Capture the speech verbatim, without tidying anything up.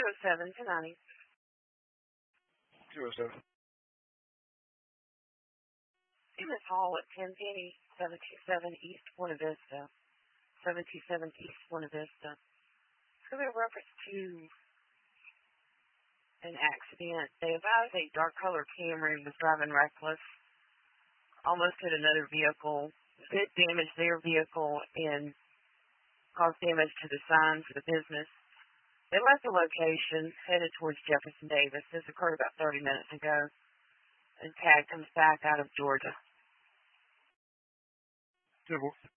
oh seven to ninety. Zero seven. Emmett Hall at ten Penny, seven two seven East Buena Vista. seven two seven East Buena Vista. So in reference to an accident, they advised a dark colored Camry was driving reckless, almost hit another vehicle, did damage their vehicle, and caused damage to the sign for the business. They left the location, headed towards Jefferson Davis. This occurred about thirty minutes ago. And Tag comes back out of Georgia. Civil.